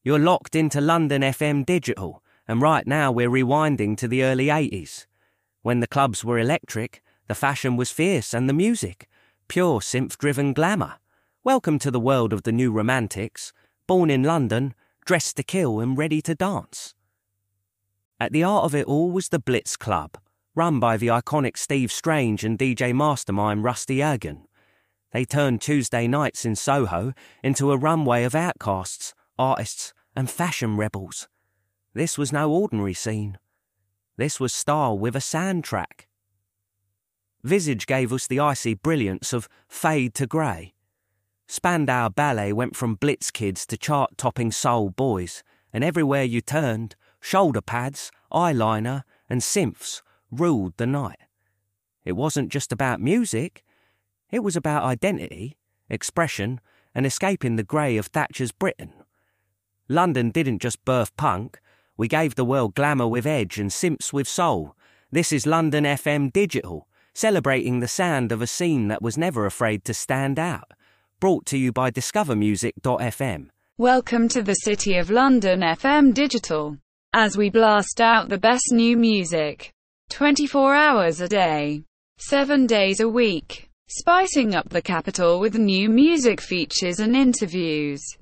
You're locked into London FM Digital, and right now we're rewinding to the early 80s. When the clubs were electric, the fashion was fierce and the music, pure synth-driven glamour. Welcome to the world of the new romantics, born in London, dressed to kill and ready to dance. At the heart of it all was the Blitz Club, run by the iconic Steve Strange and DJ mastermind Rusty Ergen. They turned Tuesday nights in Soho into a runway of outcasts, artists and fashion rebels. This was no ordinary scene. This was style with a soundtrack. Visage gave us the icy brilliance of Fade to Grey. Spandau Ballet went from Blitz kids to chart-topping soul boys, and everywhere you turned, shoulder pads, eyeliner and synths ruled the night. It wasn't just about music. It was about identity, expression and escaping the grey of Thatcher's Britain. London didn't just birth punk. We gave the world glamour with edge and synths with soul. This is London FM Digital, celebrating the sound of a scene that was never afraid to stand out. Brought to you by discovermusic.fm. Welcome to the City of London FM Digital, as we blast out the best new music. 24 hours a day, 7 days a week. Spicing up the capital with new music features and interviews.